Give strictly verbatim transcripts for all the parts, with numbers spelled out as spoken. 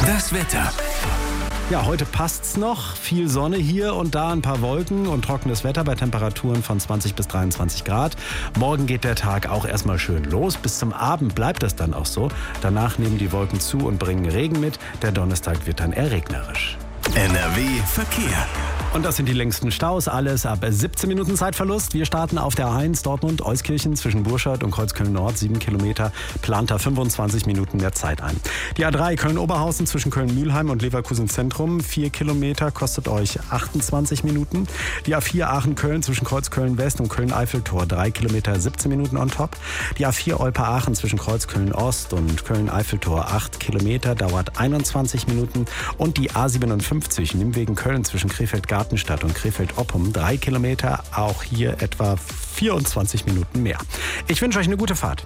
Das Wetter. Ja, heute passt's noch. Viel Sonne hier und da, ein paar Wolken und trockenes Wetter bei Temperaturen von zwanzig bis dreiundzwanzig Grad. Morgen geht der Tag auch erstmal schön los. Bis zum Abend bleibt das dann auch so. Danach nehmen die Wolken zu und bringen Regen mit. Der Donnerstag wird dann eher regnerisch. N R W Verkehr. Und das sind die längsten Staus, alles ab siebzehn Minuten Zeitverlust. Wir starten auf der A eins Dortmund-Euskirchen zwischen Burscheid und Kreuzköln-Nord, sieben Kilometer, plant da fünfundzwanzig Minuten mehr Zeit ein. Die A drei Köln-Oberhausen zwischen Köln-Mühlheim und Leverkusen-Zentrum, vier Kilometer, kostet euch achtundzwanzig Minuten. Die A vier Aachen-Köln zwischen Kreuzköln-West und Köln-Eiffeltor, drei Kilometer, siebzehn Minuten on top. Die A vier Olpe-Aachen zwischen Kreuzköln-Ost und Köln-Eiffeltor, acht Kilometer, dauert einundzwanzig Minuten. Und die A siebenundfünfzig Nimwegen-Köln zwischen Krefeld-Gartenstadt und Krefeld-Oppum, drei Kilometer, auch hier etwa vierundzwanzig Minuten mehr. Ich wünsche euch eine gute Fahrt.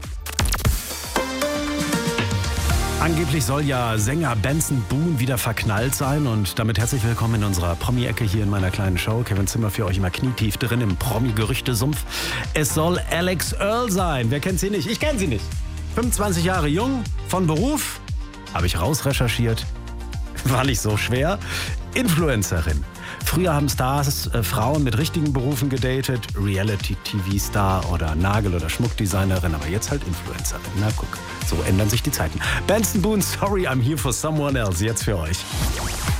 Angeblich soll ja Sänger Benson Boone wieder verknallt sein und damit herzlich willkommen in unserer Promi-Ecke hier in meiner kleinen Show. Kevin Zimmer für euch immer knietief drin im Promi-Gerüchte-Sumpf. Es soll Alex Earl sein. Wer kennt sie nicht? Ich kenne sie nicht. fünfundzwanzig Jahre jung, von Beruf, habe ich rausrecherchiert. War nicht so schwer. Influencerin. Früher haben Stars äh, Frauen mit richtigen Berufen gedatet, Reality-T V-Star oder Nagel- oder Schmuckdesignerin, aber jetzt halt Influencerin. Na guck, so ändern sich die Zeiten. Benson Boone, sorry, I'm here for someone else, jetzt für euch.